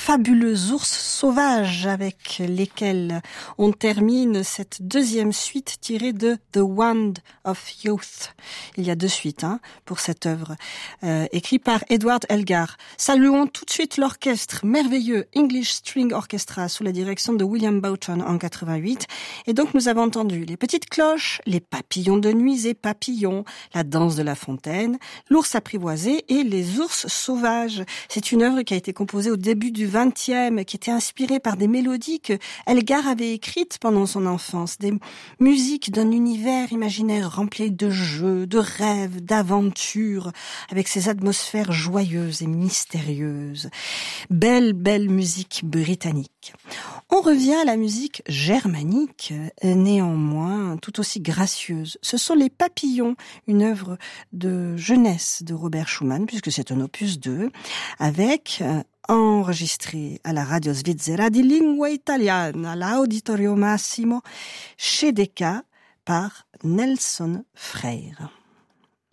fabuleux ours sauvages avec lesquels on termine cette deuxième suite tirée de The Wand of Youth. Il y a deux suites pour cette œuvre, écrite par Edward Elgar. Saluons tout de suite l'orchestre merveilleux English String Orchestra sous la direction de William Boughton en 88. Et donc nous avons entendu les petites cloches, les papillons de nuit et papillons, la danse de la fontaine, l'ours apprivoisé et les ours sauvages. C'est une œuvre qui a été composée au début du XXe, qui était inspirée par des mélodies que Elgar avait écrites pendant son enfance, des musiques d'un univers imaginaire rempli de jeux, de rêves, d'aventures, avec ces atmosphères joyeuses et mystérieuses. Belle musique britannique. On revient à la musique germanique, néanmoins tout aussi gracieuse. Ce sont les Papillons, une œuvre de jeunesse de Robert Schumann, puisque c'est un opus 2, avec enregistré à la Radio Svizzera di Lingua Italiana, all'Auditorio Massimo, chez Decca, par Nelson Freire.